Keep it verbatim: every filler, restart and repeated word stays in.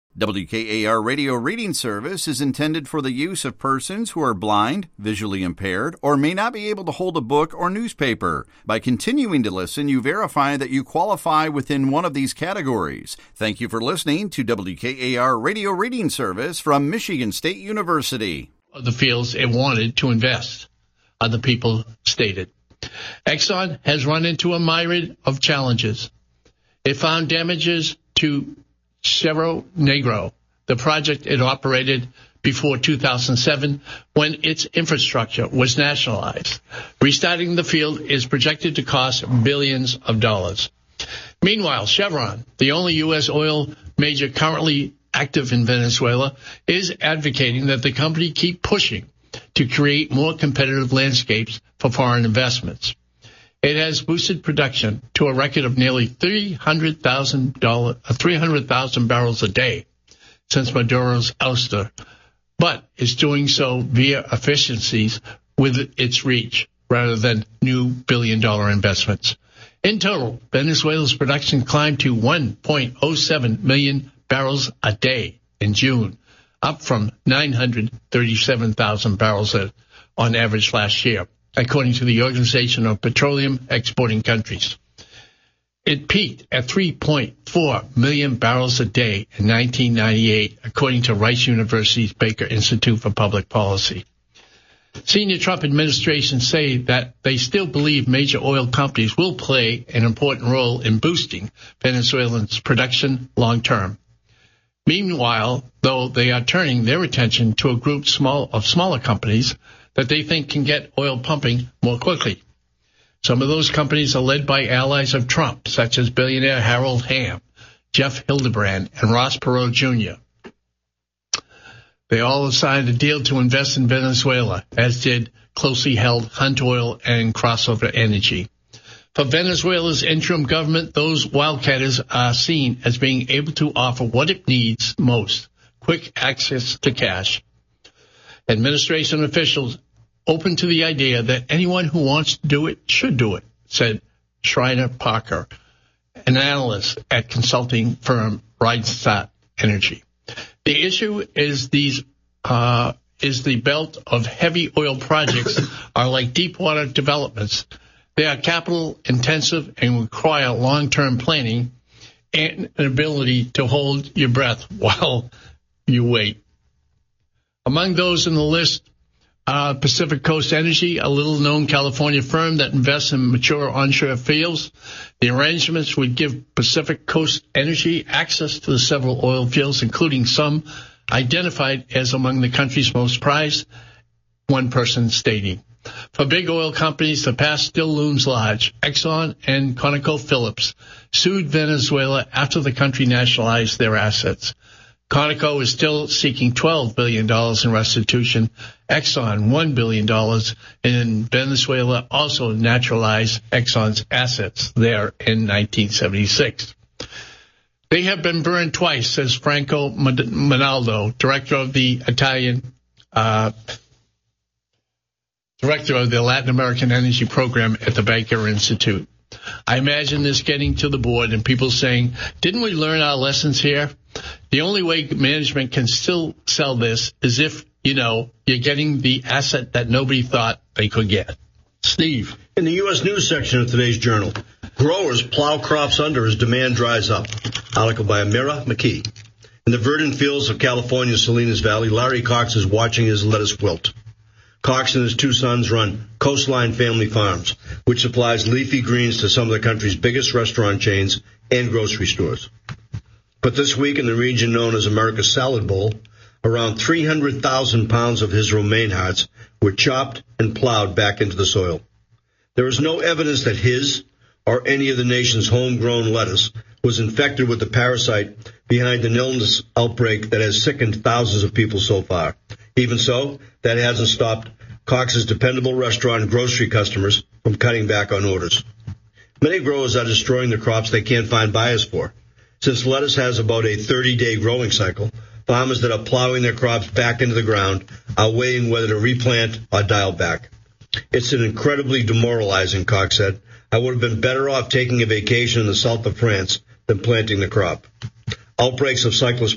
W K A R Radio Reading Service is intended for the use of persons who are blind, visually impaired, or may not be able to hold a book or newspaper. By continuing to listen, you verify that you qualify within one of these categories. Thank you for listening to W K A R Radio Reading Service from Michigan State University. The fields it wanted to invest, other people stated. Exxon has run into a myriad of challenges. It found damages to Cerro Negro, the project it operated before two thousand seven when its infrastructure was nationalized. Restarting the field is projected to cost billions of dollars. Meanwhile, Chevron, the only U S oil major currently active in Venezuela, is advocating that the company keep pushing to create more competitive landscapes for foreign investments. It has boosted production to a record of nearly three hundred thousand barrels a day since Maduro's ouster, but is doing so via efficiencies with its reach rather than new billion-dollar investments. In total, Venezuela's production climbed to one point oh seven million barrels a day in June, up from nine hundred thirty-seven thousand barrels on average last year, according to the Organization of Petroleum Exporting Countries. It peaked at three point four million barrels a day in nineteen ninety-eight, according to Rice University's Baker Institute for Public Policy. Senior Trump administrations say that they still believe major oil companies will play an important role in boosting Venezuelans' production long term. Meanwhile, though, they are turning their attention to a group small of smaller companies that they think can get oil pumping more quickly. Some of those companies are led by allies of Trump, such as billionaire Harold Hamm, Jeff Hildebrand, and Ross Perot Junior They all have signed a deal to invest in Venezuela, as did closely held Hunt Oil and Crossover Energy. For Venezuela's interim government, those wildcatters are seen as being able to offer what it needs most, quick access to cash. Administration officials open to the idea that anyone who wants to do it should do it, said Shriner Parker, an analyst at consulting firm Rystad Energy. The issue is these uh, is the belt of heavy oil projects are like deepwater developments. They are capital intensive and require long-term planning and an ability to hold your breath while you wait. Among those in the list, uh, Pacific Coast Energy, a little-known California firm that invests in mature onshore fields. The arrangements would give Pacific Coast Energy access to the several oil fields, including some identified as among the country's most prized, one person stating. For big oil companies, the past still looms large. Exxon and ConocoPhillips sued Venezuela after the country nationalized their assets. Conoco is still seeking twelve billion dollars in restitution. Exxon, one billion dollars. And Venezuela also naturalized Exxon's assets there in nineteen seventy-six. They have been burned twice, says Franco Monaldo, director of the Italian, uh, director of the Latin American Energy Program at the Baker Institute. I imagine this getting to the board and people saying, didn't we learn our lessons here? The only way management can still sell this is if, you know, you're getting the asset that nobody thought they could get. Steve. In the U S News section of today's Journal, growers plow crops under as demand dries up. Article by Amira McKee. In the verdant fields of California's Salinas Valley, Larry Cox is watching his lettuce wilt. Cox and his two sons run Coastline Family Farms, which supplies leafy greens to some of the country's biggest restaurant chains and grocery stores. But this week in the region known as America's Salad Bowl, around three hundred thousand pounds of his romaine hearts were chopped and plowed back into the soil. There is no evidence that his or any of the nation's homegrown lettuce was infected with the parasite behind an illness outbreak that has sickened thousands of people so far. Even so, that hasn't stopped Cox's dependable restaurant and grocery customers from cutting back on orders. Many growers are destroying the crops they can't find buyers for. Since lettuce has about a thirty-day growing cycle, farmers that are plowing their crops back into the ground are weighing whether to replant or dial back. It's an incredibly demoralizing, Cox said. I would have been better off taking a vacation in the south of France than planting the crop. Outbreaks of Cyclus